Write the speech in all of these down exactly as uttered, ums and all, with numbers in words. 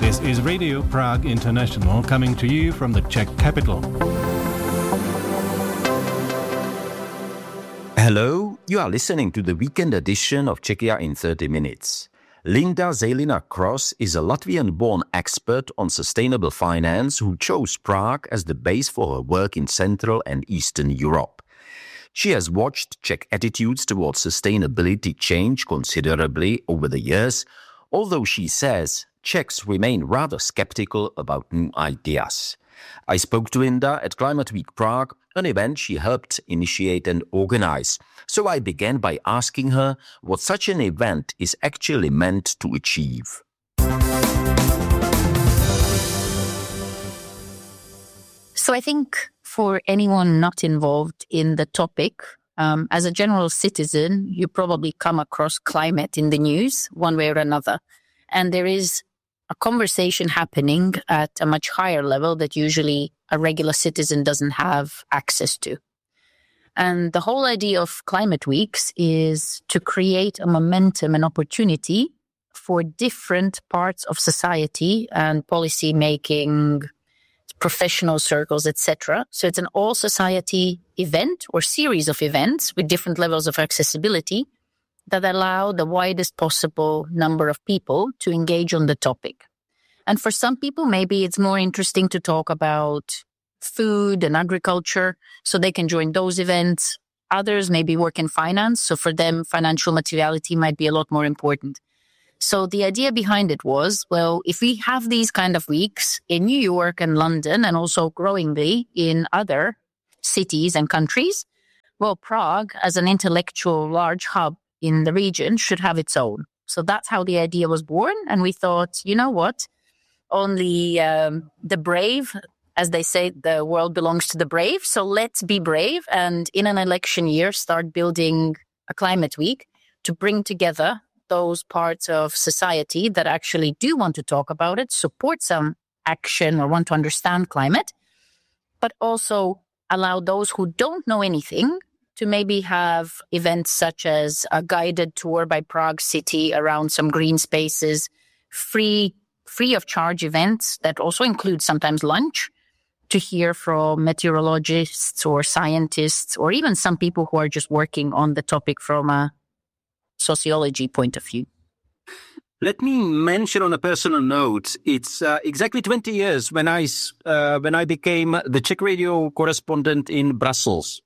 This is Radio Prague International coming to you from the Czech capital. Hello, you are listening to the weekend edition of Czechia in thirty minutes. Linda Zelina-Cross is a Latvian-born expert on sustainable finance who chose Prague as the base for her work in Central and Eastern Europe. She has watched Czech attitudes towards sustainability change considerably over the years, although she says Czechs remain rather skeptical about new ideas. I spoke to Linda at Climate Week Prague, an event she helped initiate and organize. So I began by asking her what such an event is actually meant to achieve. So I think for anyone not involved in the topic, um, as a general citizen, you probably come across climate in the news one way or another. And there is a conversation happening at a much higher level that usually a regular citizen doesn't have access to. And the whole idea of climate weeks is to create a momentum and opportunity for different parts of society and policy making, professional circles, et cetera. So it's an all society event or series of events with different levels of accessibility that allow the widest possible number of people to engage on the topic. And for some people, maybe it's more interesting to talk about food and agriculture, so they can join those events. Others maybe work in finance, so for them, financial materiality might be a lot more important. So the idea behind it was, well, if we have these kind of weeks in New York and London, and also growingly in other cities and countries, well, Prague, as an intellectual large hub in the region, should have its own. So that's how the idea was born. And we thought, you know what? Only um, the brave, as they say, the world belongs to the brave. So let's be brave. And in an election year, start building a climate week to bring together those parts of society that actually do want to talk about it, support some action or want to understand climate, but also allow those who don't know anything to maybe have events such as a guided tour by Prague City around some green spaces, free free of charge events that also include sometimes lunch, to hear from meteorologists or scientists, or even some people who are just working on the topic from a sociology point of view. Let me mention on a personal note, it's uh, exactly twenty years when I, uh, when I became the Czech radio correspondent in Brussels.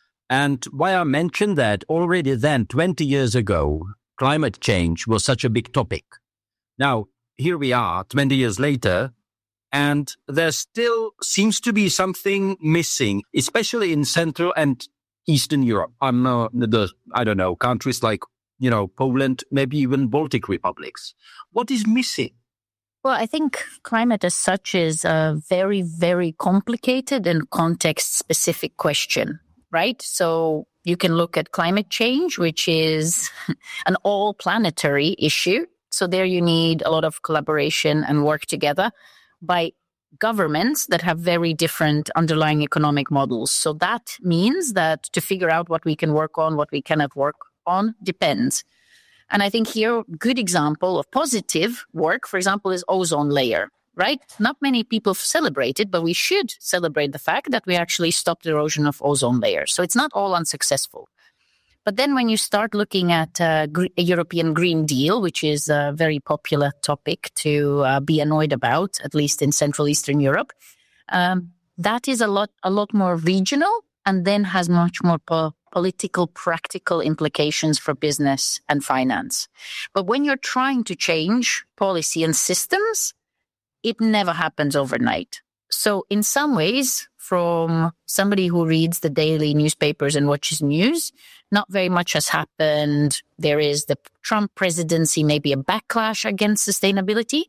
And why I mentioned that, already then, twenty years ago, climate change was such a big topic. Now, here we are, twenty years later, and there still seems to be something missing, especially in Central and Eastern Europe. I'm uh, the, I don't know, countries like, you know, Poland, maybe even Baltic republics. What is missing? Well, I think climate as such is a very, very complicated and context-specific question, right? So you can look at climate change, which is an all-planetary issue. So there you need a lot of collaboration and work together by governments that have very different underlying economic models. So that means that to figure out what we can work on, what we cannot work on, depends. And I think here, a good example of positive work, for example, is ozone layer, right? Not many people celebrate it, but we should celebrate the fact that we actually stopped the erosion of ozone layer. So it's not all unsuccessful. But then when you start looking at uh, a European Green Deal, which is a very popular topic to uh, be annoyed about, at least in Central Eastern Europe, um, that is a lot, a lot more regional and then has much more po- political, practical implications for business and finance. But when you're trying to change policy and systems, it never happens overnight. So in some ways, from somebody who reads the daily newspapers and watches news, not very much has happened. There is the Trump presidency, maybe a backlash against sustainability.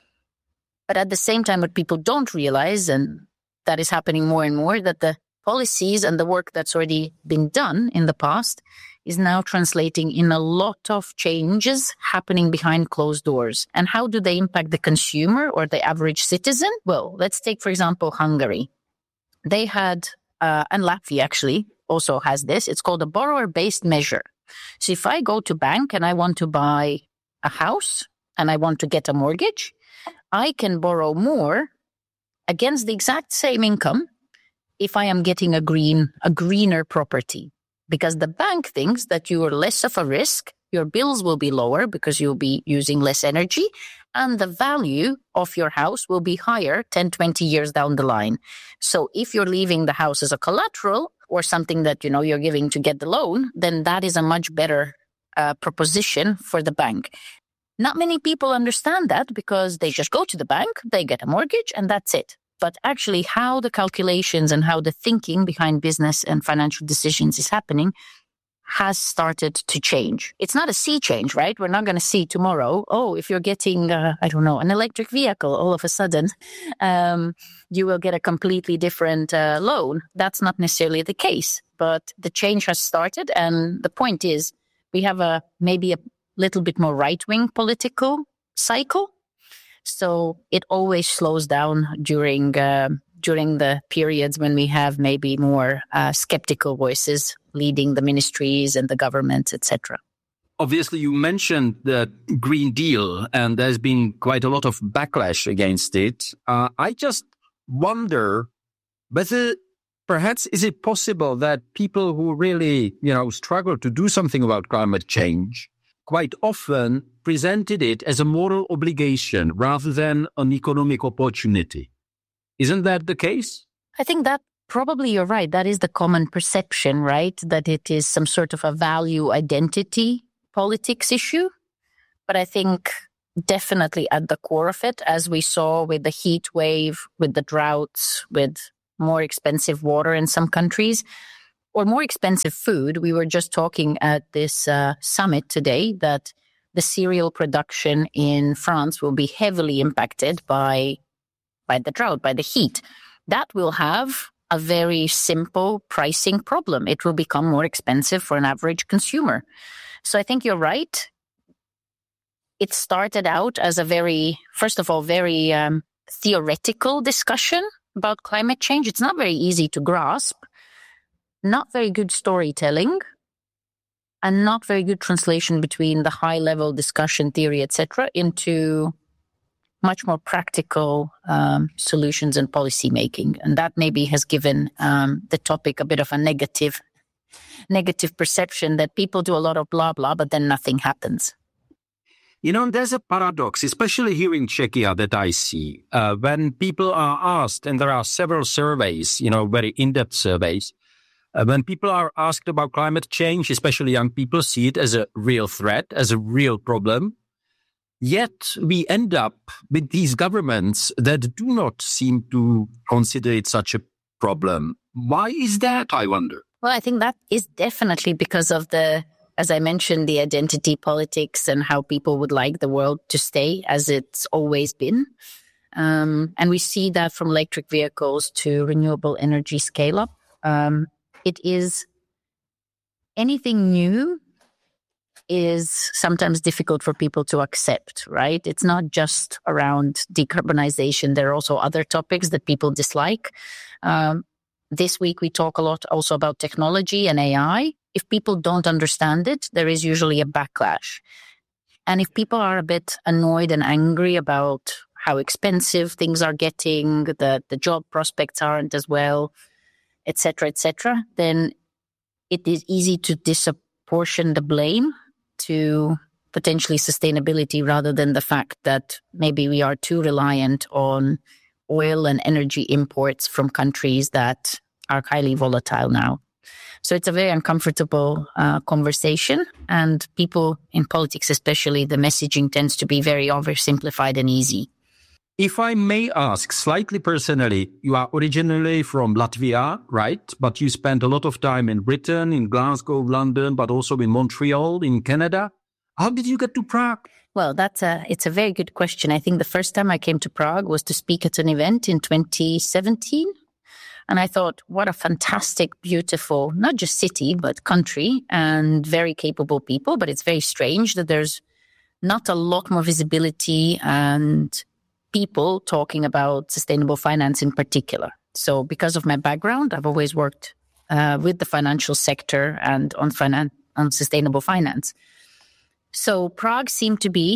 But at the same time, what people don't realize, and that is happening more and more, that the policies and the work that's already been done in the past is now translating in a lot of changes happening behind closed doors. And how do they impact the consumer or the average citizen? Well, let's take, for example, Hungary. They had, uh, and Latvia actually also has this, it's called a borrower-based measure. So if I go to bank and I want to buy a house, and I want to get a mortgage, I can borrow more against the exact same income if I am getting a green, a greener property, because the bank thinks that you are less of a risk, your bills will be lower because you'll be using less energy, and the value of your house will be higher ten, twenty years down the line. So if you're leaving the house as a collateral or something that, you know, you're giving to get the loan, then that is a much better uh, proposition for the bank. Not many people understand that because they just go to the bank, they get a mortgage, and that's it. But actually how the calculations and how the thinking behind business and financial decisions is happening has started to change. It's not a sea change, right? We're not going to see tomorrow, oh, if you're getting, uh, I don't know, an electric vehicle, all of a sudden, um, you will get a completely different uh, loan. That's not necessarily the case, but the change has started. And the point is, we have a maybe a little bit more right-wing political cycle. So it always slows down during uh, during the periods when we have maybe more uh, skeptical voices leading the ministries and the governments, et cetera. Obviously, you mentioned the Green Deal, and there's been quite a lot of backlash against it. Uh, I just wonder whether perhaps is it possible that people who really, you know, struggle to do something about climate change quite often presented it as a moral obligation rather than an economic opportunity. Isn't that the case? I think that probably you're right. That is the common perception, right? That it is some sort of a value identity politics issue. But I think definitely at the core of it, as we saw with the heat wave, with the droughts, with more expensive water in some countries, or more expensive food. We were just talking at this uh, summit today that the cereal production in France will be heavily impacted by, by the drought, by the heat. That will have a very simple pricing problem. It will become more expensive for an average consumer. So I think you're right. It started out as a very, first of all, very um, theoretical discussion about climate change. It's not very easy to grasp. Not very good storytelling, and not very good translation between the high-level discussion theory, et cetera, into much more practical um, solutions and policy making. And that maybe has given um, the topic a bit of a negative, negative perception that people do a lot of blah, blah, but then nothing happens. You know, there's a paradox, especially here in Czechia, that I see. Uh, when people are asked, and there are several surveys, you know, very in-depth surveys, Uh, when people are asked about climate change, especially young people see it as a real threat, as a real problem. Yet we end up with these governments that do not seem to consider it such a problem. Why is that, I wonder? Well, I think that is definitely because of the, as I mentioned, the identity politics and how people would like the world to stay as it's always been. Um, and we see that from electric vehicles to renewable energy scale up. Um, It is anything new is sometimes difficult for people to accept, right? It's not just around decarbonization. There are also other topics that people dislike. Um, this week, we talk a lot also about technology and A I. If people don't understand it, there is usually a backlash. And if people are a bit annoyed and angry about how expensive things are getting, that the job prospects aren't as well, et cetera, et cetera, then it is easy to disapportion the blame to potentially sustainability rather than the fact that maybe we are too reliant on oil and energy imports from countries that are highly volatile now. So it's a very uncomfortable uh, conversation, and people in politics especially, the messaging tends to be very oversimplified and easy. If I may ask slightly personally, you are originally from Latvia, right? But you spent a lot of time in Britain, in Glasgow, London, but also in Montreal, in Canada. How did you get to Prague? Well, that's a, it's a very good question. I think the first time I came to Prague was to speak at an event in twenty seventeen. And I thought, what a fantastic, beautiful, not just city, but country, and very capable people. But it's very strange that there's not a lot more visibility and people talking about sustainable finance in particular. So because of my background, I've always worked uh, with the financial sector and on, finan- on sustainable finance. So Prague seemed to be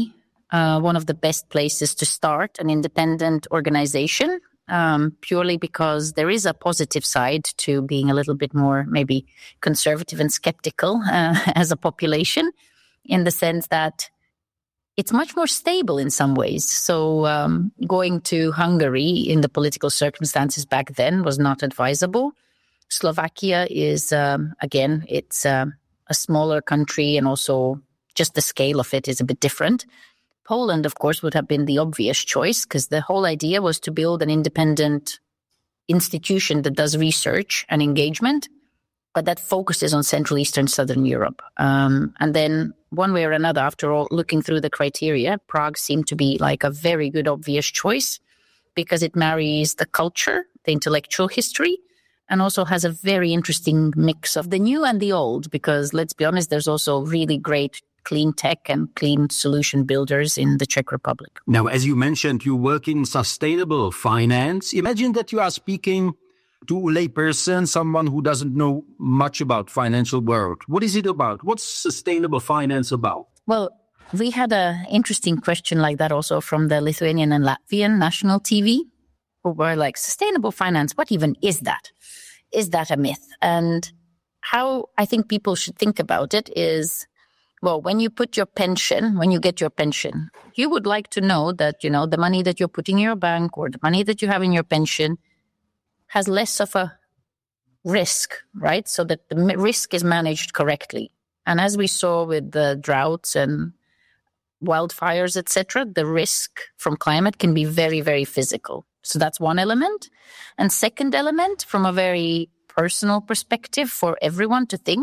uh, one of the best places to start an independent organization, um, purely because there is a positive side to being a little bit more maybe conservative and skeptical uh, as a population, in the sense that it's much more stable in some ways. So um, going to Hungary in the political circumstances back then was not advisable. Slovakia is, um, again, it's um, a smaller country, and also just the scale of it is a bit different. Poland, of course, would have been the obvious choice, because the whole idea was to build an independent institution that does research and engagement, but that focuses on Central, Eastern, Southern Europe. Um, and then one way or another, after all, looking through the criteria, Prague seemed to be like a very good, obvious choice, because it marries the culture, the intellectual history, and also has a very interesting mix of the new and the old, because let's be honest, there's also really great clean tech and clean solution builders in the Czech Republic. Now, as you mentioned, you work in sustainable finance. Imagine that you are speaking to a layperson, someone who doesn't know much about financial world. What is it about? What's sustainable finance about? Well, we had an interesting question like that also from the Lithuanian and Latvian national T V, who were like, sustainable finance, what even is that? Is that a myth? And how I think people should think about it is, well, when you put your pension, when you get your pension, you would like to know that, you know, the money that you're putting in your bank or the money that you have in your pension has less of a risk, right? So that the risk is managed correctly. And as we saw with the droughts and wildfires, et cetera, the risk from climate can be very, very physical. So that's one element. And second element, from a very personal perspective for everyone to think,